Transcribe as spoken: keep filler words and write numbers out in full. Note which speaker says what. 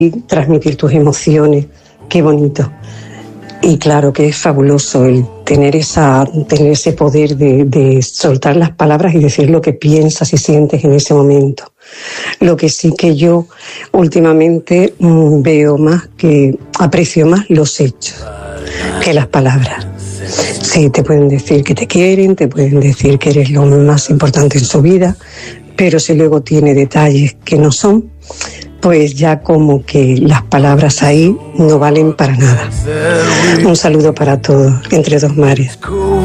Speaker 1: transmitir tus emociones, qué bonito. Y claro que es fabuloso el tener esa tener ese poder de, de soltar las palabras y decir lo que piensas y sientes en ese momento. Lo que sí que yo últimamente mmm, veo más, que aprecio más los hechos que las palabras. Sí, te pueden decir que te quieren, te pueden decir que eres lo más importante en su vida, pero si luego tiene detalles que no son, pues ya como que las palabras ahí no valen para nada. Un saludo para todos, entre dos mares.